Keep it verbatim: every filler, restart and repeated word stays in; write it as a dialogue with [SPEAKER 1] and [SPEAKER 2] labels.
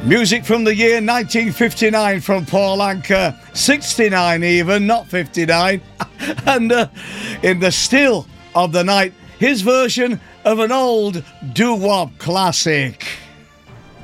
[SPEAKER 1] Music from the year nineteen fifty-nine from Paul Anka, sixty-nine even, not fifty-nine. And uh, in the still of the night, his version of an old doo-wop classic.